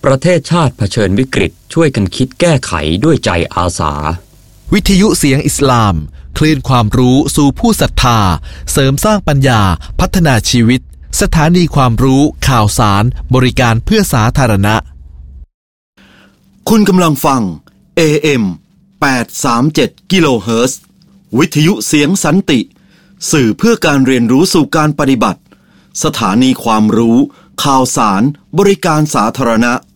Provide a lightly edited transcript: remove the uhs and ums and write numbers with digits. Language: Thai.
ประเทศชาติเผชิญวิกฤตช่วยกันคิดแก้ไขด้วยใจอาสาวิทยุเสียงอิสลามคลื่นความรู้สู่ผู้ศรัทธาเสริมสร้างปัญญาพัฒนาชีวิตสถานีความรู้ข่าวสารบริการเพื่อสาธารณะคุณกำลังฟัง AM 837 กิโลเฮิรตซ์วิทยุเสียงสันติสื่อเพื่อการเรียนรู้สู่การปฏิบัติสถานีความรู้ข่าวสารบริการสาธารณะ